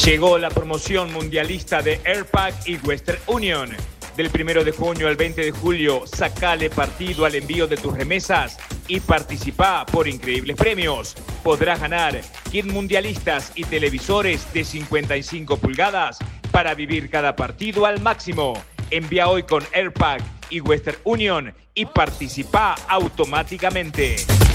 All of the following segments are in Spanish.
Llegó la promoción mundialista de Airpack y Western Union. Del 1 de junio al 20 de julio, sacale partido al envío de tus remesas y participa por increíbles premios. Podrás ganar kit mundialistas y televisores de 55 pulgadas para vivir cada partido al máximo. Envía hoy con Airpack y Western Union y participa automáticamente.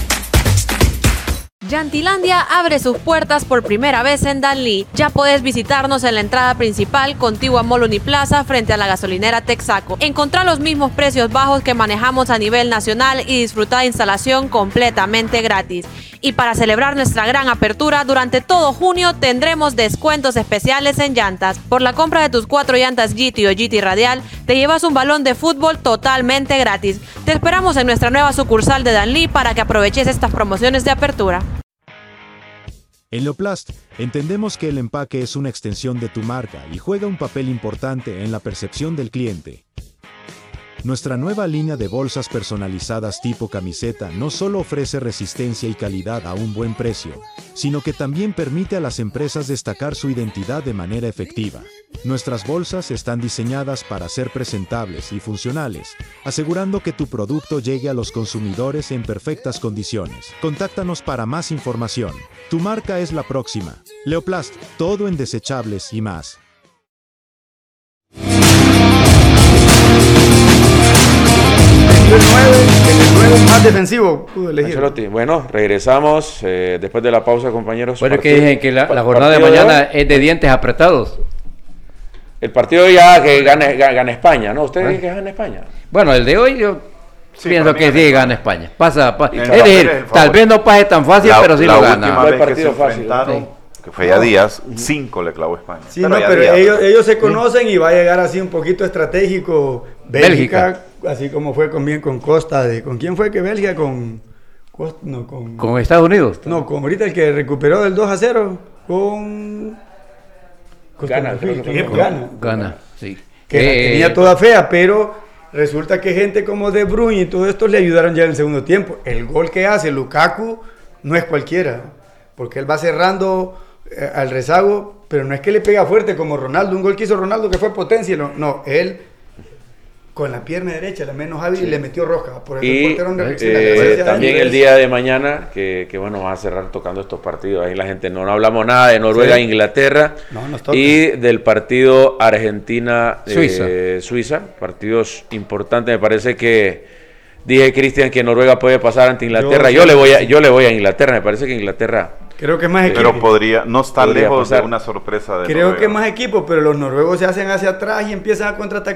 Llantilandia abre sus puertas por primera vez en Danlí. Ya podés visitarnos en la entrada principal contigua a Mall Uniplaza frente a la gasolinera Texaco. Encontrá los mismos precios bajos que manejamos a nivel nacional y disfruta de instalación completamente gratis. Y para celebrar nuestra gran apertura, durante todo junio tendremos descuentos especiales en llantas. Por la compra de tus 4 llantas GT o GT Radial, te llevas un balón de fútbol totalmente gratis. Te esperamos en nuestra nueva sucursal de Danlí para que aproveches estas promociones de apertura. En Leoplast, entendemos que el empaque es una extensión de tu marca y juega un papel importante en la percepción del cliente. Nuestra nueva línea de bolsas personalizadas tipo camiseta no solo ofrece resistencia y calidad a un buen precio, sino que también permite a las empresas destacar su identidad de manera efectiva. Nuestras bolsas están diseñadas para ser presentables y funcionales, asegurando que tu producto llegue a los consumidores en perfectas condiciones. Contáctanos para más información. Tu marca es la próxima. Leoplast, todo en desechables y más. El 9 más defensivo pudo elegir. Ancelotti. Bueno, regresamos después de la pausa, compañeros. Bueno, que dicen que la jornada de mañana es de dientes apretados. El partido ya que gana España, ¿no? ¿Ustedes que gana España? Bueno, el de hoy yo pienso que sí gana España. Pasa. Es decir, tal vez no pase tan fácil, pero sí lo gana. La última vez que se enfrentaron, que fue ya Díaz, 5 le clavó España. Sí, pero ellos se conocen y va a llegar así un poquito estratégico Bélgica. Así como fue con Costa. ¿Con quién fue que Bélgica? Con Estados Unidos. No, con ahorita el que recuperó del 2-0. Con Gana, sí. Que la tenía toda fea, pero resulta que gente como De Bruyne y todo esto le ayudaron ya en el segundo tiempo. El gol que hace Lukaku no es cualquiera, porque él va cerrando al rezago, pero no es que le pega fuerte como Ronaldo. Un gol que hizo Ronaldo que fue potencia, no, él con la pierna derecha, la menos hábil, le metió roja. Por eso el portero también el día de mañana, que bueno, vamos a cerrar tocando estos partidos. Ahí la gente no hablamos nada de Noruega, Inglaterra, y del partido Argentina-Suiza. Partidos importantes. Me parece que dije, Cristian, que Noruega puede pasar ante Inglaterra. Yo le voy a Inglaterra. Me parece que Inglaterra... Creo que es más equipo. Pero no está lejos de una sorpresa de Creo que es más equipo, pero los noruegos se hacen hacia atrás y empiezan a contraatacar.